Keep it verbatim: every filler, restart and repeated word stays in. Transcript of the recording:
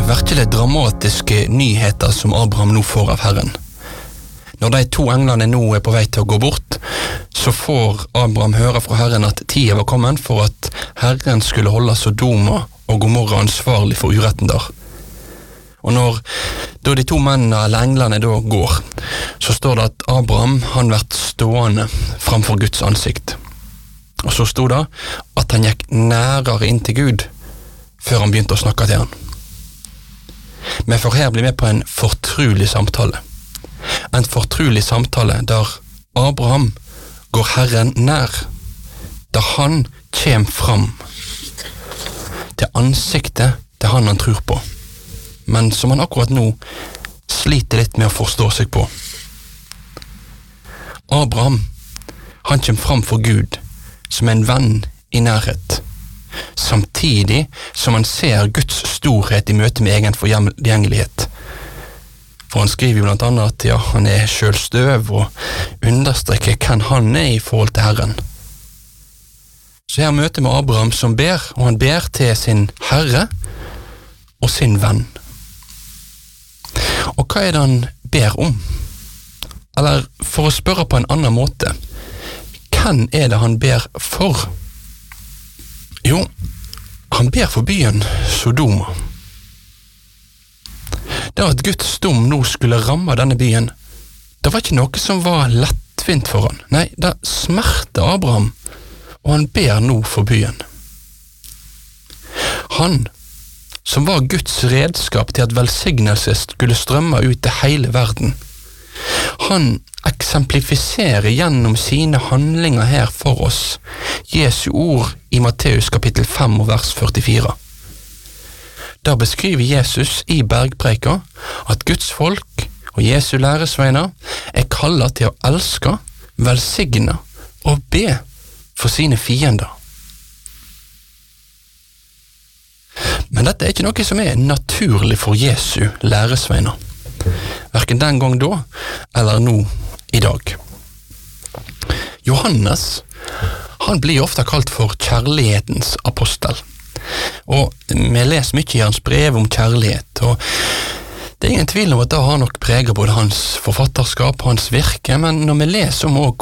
virkelig dramatiske nyheter som Abraham nå får av Herren. Når de to englene nå er på vei til å gå bort, så får Abraham høre fra Herren at tiden var kommet for at Herren skulle holde Sodoma og Gomorra ansvarlig for uretten der. Og når da de to mennene eller englene da går, så står det at Abraham han vært stående framfor Guds ansikt. Og så stod det at han gikk nærere inn til Gud før han begynte å snakke til han. Vi får her bli med på en fortrolig samtale. En fortrolig samtale der Abraham går Herren nær, der han kjem fram til ansiktet til han han tror på, men som han akkurat nå sliter litt med å forstå seg på. Abraham, han kjem fram for Gud som en venn i nærhet, samtidig som han ser Guds storhet i møte med egen forgjengelighet. For han skriver blant annet at ja, han er selv støv og understreker hvem han er i forhold til Herren. Så her møter vi Abraham som ber, og han ber til sin Herre og sin venn. Og hva er det han ber om? Eller for å spørre på en annen måte, hvem er det han ber for? Jo, han ber for byen Sodoma. Det at Guds dom nå skulle ramme denne byen, det var ikke noe som var lettvint for han. Nei, det smerter Abraham, og han ber nå for byen. Han, som var Guds redskap til at velsignelse skulle strømme ut til hele verden, han eksemplifiserer gjennom sine handlinger her for oss Jesu ord i Matteus kapittel fem og vers førtifire. Der beskriver Jesus i bergpreika at Guds folk og Jesu læresveiner er kallet til å elske, velsigne og be for sine fiender. Men dette er ikke noe som er naturlig for Jesu læresveiner, hverken den gang da eller nå i dag. Johannes, han blir ofte kalt for kjærlighetens apostel. Og vi leser mye i hans brev om kjærlighet, og det er ingen tvil om at det har nok preget både hans forfatterskap og hans virke, men når vi leser om også